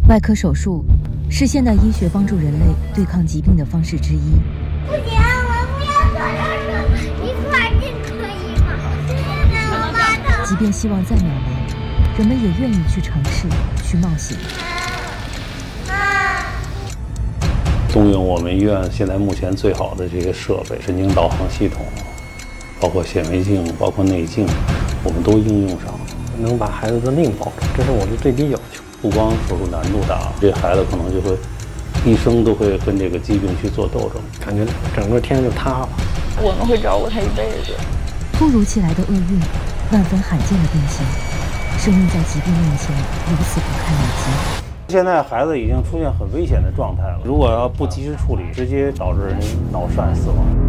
外科手术是现代医学帮助人类对抗疾病的方式之一。 不行，我不要做手术，你快进可以吗？我妈的。 即便希望再渺茫，人们也愿意去尝试，去冒险。 动用我们医院现在目前最好的这些设备，神经导航系统，包括显微镜，包括内镜，我们都应用上， 能把孩子的命保住，这是我的最低要求。 不光手术难度大，这孩子可能就会一生都会跟这个疾病去做斗争， 感觉整个天就塌了。 我们会照顾他一辈子。 突如其来的厄运，万分罕见的病情，生命在疾病面前如此不堪一击。 现在孩子已经出现很危险的状态了，如果要不及时处理，直接导致人脑疝死亡。